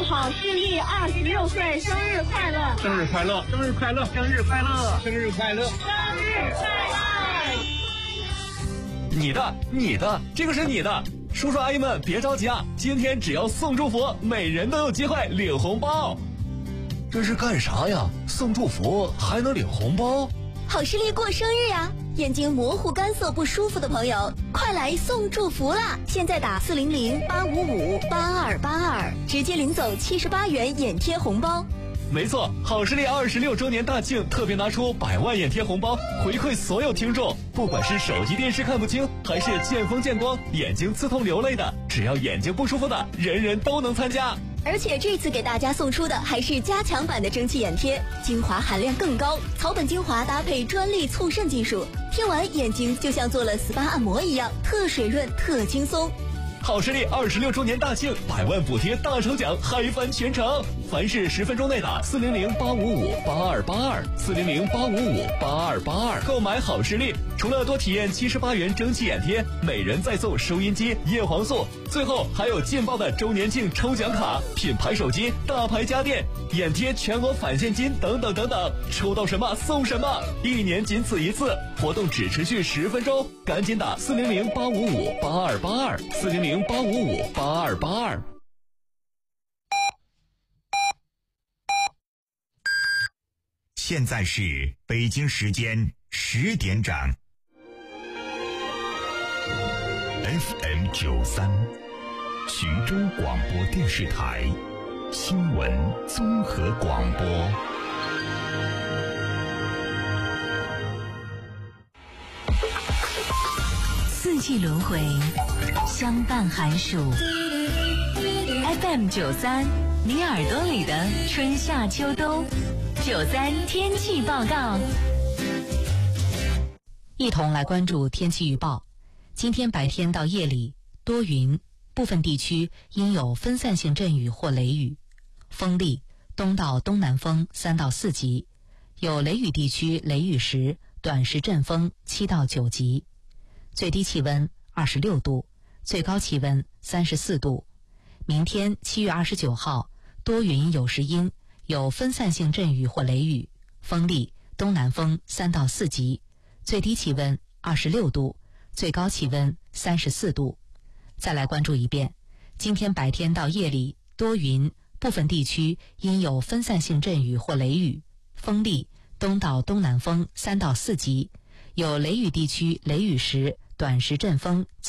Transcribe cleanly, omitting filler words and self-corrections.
好视力26岁生日快乐！ 生日快乐！ 生日快乐！ 生日快乐！ 生日快乐！ 生日快乐！ 你的，这个是你的。叔叔阿姨们别着急啊，今天只要送祝福，每人都有机会领红包。这是干啥呀？送祝福还能领红包？ 好视力过生日呀！眼睛模糊干涩不舒服的朋友，快来送祝福啦！现在打400-855-8282，直接领走78元眼贴红包。 没错，好视力26周年大庆特别拿出100万眼贴红包回馈所有听众，不管是手机电视看不清，还是见风见光眼睛刺痛流泪的，只要眼睛不舒服的，人人都能参加。 而且这次给大家送出的还是加强版的蒸汽眼贴，精华含量更高，草本精华搭配专利促渗技术，贴完眼睛就像做了 SPA 按摩一样，特水润特轻松。 好视力26周年大庆，100万补贴大抽奖，嗨翻全城！凡是10分钟内打400-855-8282，400-855-8282，购买好视力，除了多体验78元蒸汽眼贴，每人再送收音机、叶黄素，最后还有劲爆的周年庆抽奖卡、品牌手机、大牌家电、眼贴全额返现金等等等等，抽到什么送什么，1年仅此一次，活动只持续10分钟，赶紧打400-855-8282，400-855-8282。 现在是北京时间10点整。FM 93，徐州广播电视台新闻综合广播。 四季轮回，相伴寒暑。FM 93，你耳朵里的春夏秋冬。93天气报告，一同来关注天气预报。今天白天到夜里多云，部分地区应有分散性阵雨或雷雨，风力东到东南风3到4级，有雷雨地区雷雨时短时阵风7到9级。最低气温26度，最高气温34度。明天7月29号，多云有时阴，有分散性阵雨或雷雨，风力东南风3到4级，最低气温26度，最高气温34度。再来关注一遍，今天白天到夜里多云，部分地区应有分散性阵雨或雷雨，风力东到东南风3到4级，有雷雨地区雷雨时短时阵风